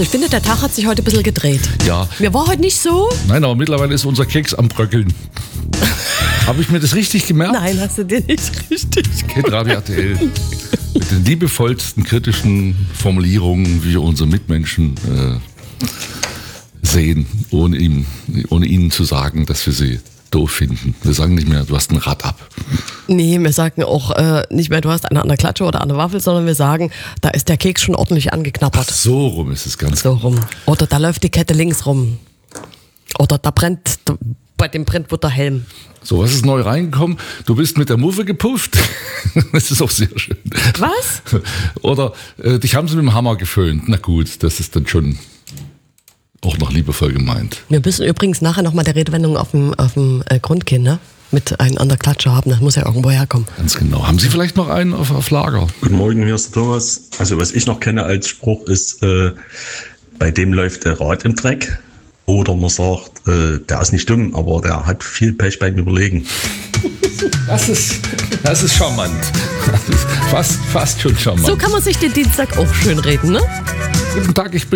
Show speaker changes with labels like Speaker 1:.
Speaker 1: Also ich finde, der Tag hat sich heute ein bisschen gedreht.
Speaker 2: Ja.
Speaker 1: Mir war heute nicht so.
Speaker 2: Nein, aber mittlerweile ist unser Keks am Bröckeln. Habe ich mir das richtig gemerkt?
Speaker 1: Nein, hast du dir nicht richtig
Speaker 2: Hit Radio RTL. Mit den liebevollsten kritischen Formulierungen, wie wir unsere Mitmenschen sehen, ohne ihnen zu sagen, dass wir sie doof finden. Wir sagen nicht mehr, du hast ein Rad ab.
Speaker 1: Nee, wir sagen auch nicht mehr, du hast eine an der Klatsche oder an der Waffel, sondern wir sagen, da ist der Keks schon ordentlich angeknabbert.
Speaker 2: Ach, so rum ist es ganz
Speaker 1: So rum. Oder da läuft die Kette links rum. Oder da brennt, bei dem brennt wird der Helm.
Speaker 2: So, was ist neu reingekommen? Du bist mit der Muffe gepufft. Das ist auch sehr schön.
Speaker 1: Was?
Speaker 2: Oder dich haben sie mit dem Hammer geföhnt. Na gut, das ist dann schon auch noch liebevoll gemeint.
Speaker 1: Wir müssen übrigens nachher nochmal der Redewendung auf dem Grund gehen, ne? Mit einem an der Klatsche haben, das muss ja irgendwo herkommen.
Speaker 2: Ganz genau. Haben Sie vielleicht noch einen auf Lager?
Speaker 3: Guten Morgen, hier ist der Thomas. Also was ich noch kenne als Spruch ist, bei dem läuft der Rad im Dreck. Oder man sagt, der ist nicht dumm, aber der hat viel Pech beim Überlegen.
Speaker 2: Das ist charmant. Das ist fast schon charmant.
Speaker 1: So kann man sich den Dienstag auch schön reden, ne?
Speaker 2: Guten Tag, ich bin